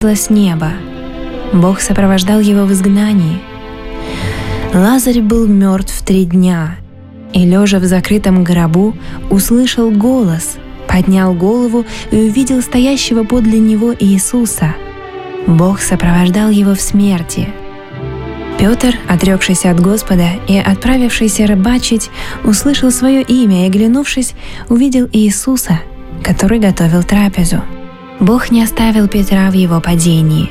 с неба. Бог сопровождал его в изгнании. Лазарь был мертв 3 дня, и, лежа в закрытом гробу, услышал голос, поднял голову и увидел стоящего подле него Иисуса. Бог сопровождал его в смерти. Петр, отрекшийся от Господа и отправившийся рыбачить, услышал свое имя и, оглянувшись, увидел Иисуса, который готовил трапезу. Бог не оставил Петра в его падении.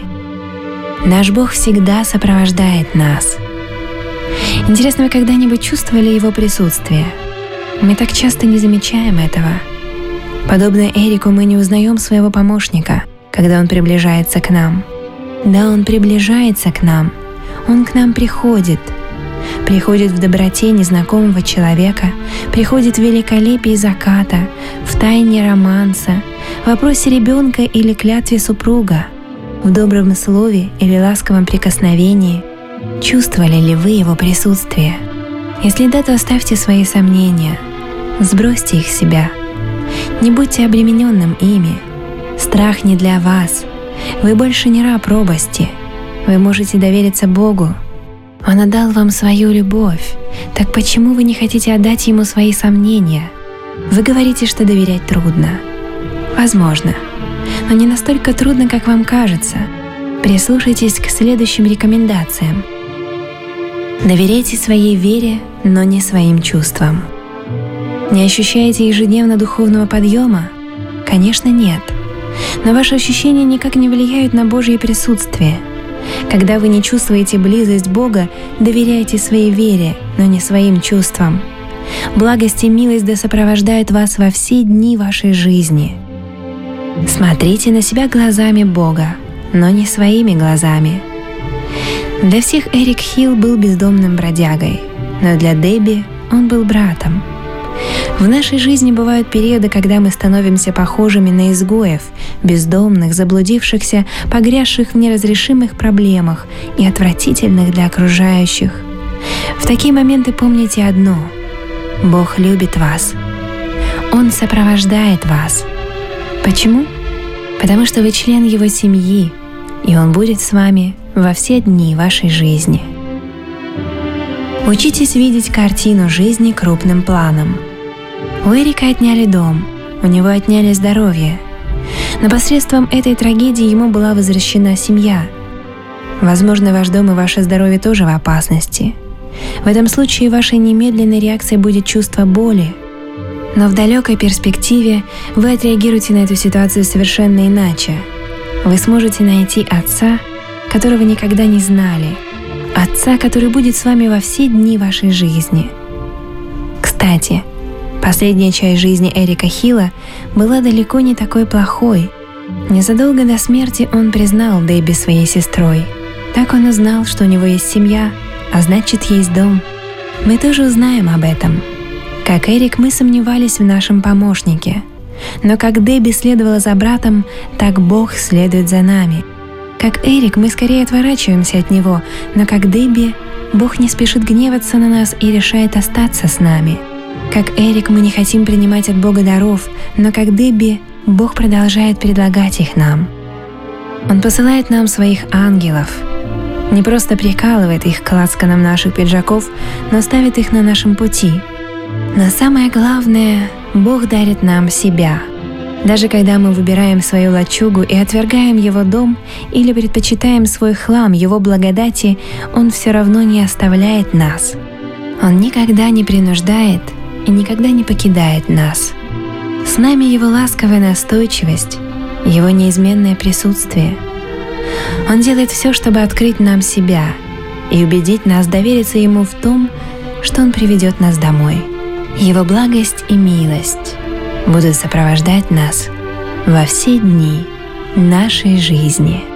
Наш Бог всегда сопровождает нас. Интересно, вы когда-нибудь чувствовали Его присутствие? Мы так часто не замечаем этого. Подобно Эрику, мы не узнаем своего помощника, когда он приближается к нам. Да, он приближается к нам. Он к нам приходит. Приходит в доброте незнакомого человека, приходит в великолепии заката, в тайне романса, в вопросе ребенка или клятве супруга, в добром слове или ласковом прикосновении. Чувствовали ли вы Его присутствие? Если да, то оставьте свои сомнения, сбросьте их с себя. Не будьте обремененным ими. Страх не для вас. Вы больше не раб робости. Вы можете довериться Богу. Он отдал вам свою любовь. Так почему вы не хотите отдать Ему свои сомнения? Вы говорите, что доверять трудно. Возможно, но не настолько трудно, как вам кажется. Прислушайтесь к следующим рекомендациям. Доверяйте своей вере, но не своим чувствам. Не ощущаете ежедневно духовного подъема? Конечно, нет. Но ваши ощущения никак не влияют на Божье присутствие. Когда вы не чувствуете близость Бога, доверяйте своей вере, но не своим чувствам. Благость и милость да сопровождают вас во все дни вашей жизни. Смотрите на себя глазами Бога, но не своими глазами. Для всех Эрик Хилл был бездомным бродягой, но для Дебби он был братом. В нашей жизни бывают периоды, когда мы становимся похожими на изгоев, бездомных, заблудившихся, погрязших в неразрешимых проблемах и отвратительных для окружающих. В такие моменты помните одно: Бог любит вас. Он сопровождает вас. Почему? Потому что вы член Его семьи, и Он будет с вами во все дни вашей жизни. Учитесь видеть картину жизни крупным планом. У Эрика отняли дом, у него отняли здоровье. Но посредством этой трагедии ему была возвращена семья. Возможно, ваш дом и ваше здоровье тоже в опасности. В этом случае вашей немедленной реакцией будет чувство боли. Но в далекой перспективе вы отреагируете на эту ситуацию совершенно иначе. Вы сможете найти Отца, которого никогда не знали, Отца, который будет с вами во все дни вашей жизни. Кстати, последняя часть жизни Эрика Хилла была далеко не такой плохой. Незадолго до смерти он признал Дебби своей сестрой. Так он узнал, что у него есть семья, а значит, есть дом. Мы тоже узнаем об этом. Как Эрик, мы сомневались в нашем помощнике. Но как Дебби следовала за братом, так Бог следует за нами. Как Эрик, мы скорее отворачиваемся от Него, но как Дебби, Бог не спешит гневаться на нас и решает остаться с нами. Как Эрик, мы не хотим принимать от Бога даров, но как Дебби, Бог продолжает предлагать их нам. Он посылает нам своих ангелов. Не просто прикалывает их к лацканам наших пиджаков, но ставит их на нашем пути. Но самое главное, Бог дарит нам себя. Даже когда мы выбираем свою лачугу и отвергаем Его дом или предпочитаем свой хлам Его благодати, Он все равно не оставляет нас. Он никогда не принуждает и никогда не покидает нас. С нами Его ласковая настойчивость, Его неизменное присутствие. Он делает все, чтобы открыть нам себя и убедить нас довериться Ему в том, что Он приведет нас домой. Его благость и милость будут сопровождать нас во все дни нашей жизни.